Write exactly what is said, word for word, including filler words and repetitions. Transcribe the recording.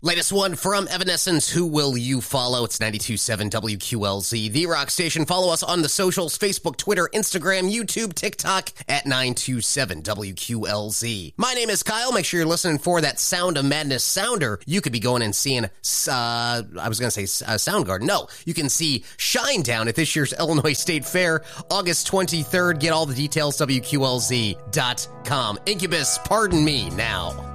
Latest one from Evanescence, Who Will You Follow? It's ninety-two point seven W Q L Z, the rock station. Follow us on the socials, Facebook, Twitter, Instagram, YouTube, TikTok at nine two seven W Q L Z. My name is Kyle. Make sure you're listening for that Sound of Madness sounder. You could be going and seeing, uh, I was going to say uh, Soundgarden. No, you can see Shinedown at this year's Illinois State Fair, August twenty-third. Get all the details, W Q L Z dot com. Incubus, pardon me now.